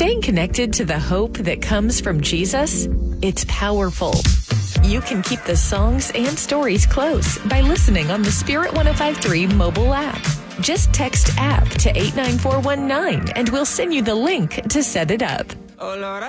Staying connected to the hope that comes from Jesus, it's powerful. You can keep the songs and stories close by listening on the Spirit 105.3 mobile app. Just text app to 89419 and we'll send you the link to set it up.